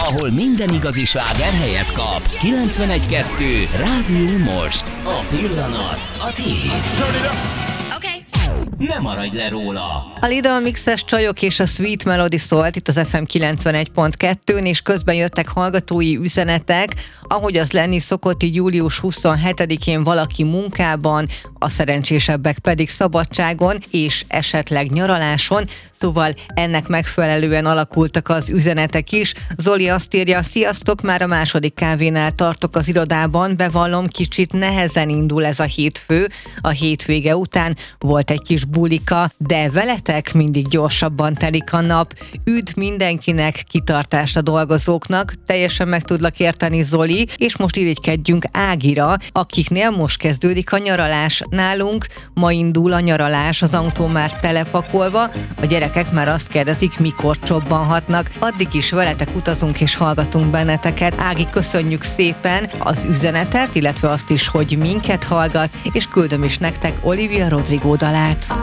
ahol minden igazi sláger helyet kap. 91.2 Rádió Most. A pillanat a tiéd. Ne maradj le róla! A Lidl Mixes csajok és a Sweet Melody szólt itt az FM 91.2-n, és közben jöttek hallgatói üzenetek, ahogy az lenni szokott, így július 27-én valaki munkában, a szerencsésebbek pedig szabadságon, és esetleg nyaraláson, szóval ennek megfelelően alakultak az üzenetek is. Zoli azt írja, sziasztok, már a második kávénál tartok az irodában, bevallom, kicsit nehezen indul ez a hétfő, a hétvége után volt egy kis bulika, de veletek mindig gyorsabban telik a nap. Üdv mindenkinek, kitartást a dolgozóknak, teljesen meg tudlak érteni, Zoli, és most irigykedjünk Ágira, akiknél most kezdődik a nyaralás. Nálunk ma indul a nyaralás, az autó már telepakolva, a gyerekek már azt kérdezik, mikor csobbanhatnak. Addig is veletek utazunk és hallgatunk benneteket. Ági, köszönjük szépen az üzenetet, illetve azt is, hogy minket hallgatsz, és küldöm is nektek Olivia Rodrigo dalát.